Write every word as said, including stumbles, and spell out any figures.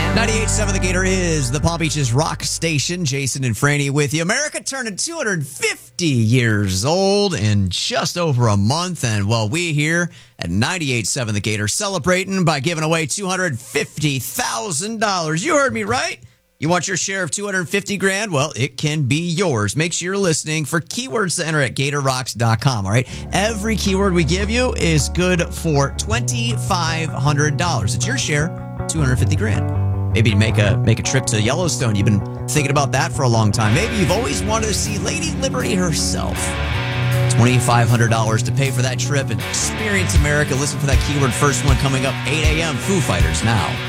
ninety-eight point seven The Gator is the Palm Beaches rock station. Jason and Franny with you. America turning two hundred fifty years old in just over a month. And, well, we here at ninety-eight point seven The Gator celebrating by giving away two hundred fifty thousand dollars. You heard me right. You want your share of two hundred fifty grand? Well, it can be yours. Make sure you're listening for keywords to enter at gator rocks dot com, all right? Every keyword we give you is good for twenty-five hundred dollars. It's your share, two hundred fifty grand. Maybe make a make a trip to Yellowstone. You've been thinking about that for a long time. Maybe you've always wanted to see Lady Liberty herself. twenty-five hundred dollars to pay for that trip and experience America. Listen for that keyword first one coming up eight a.m. Foo Fighters now.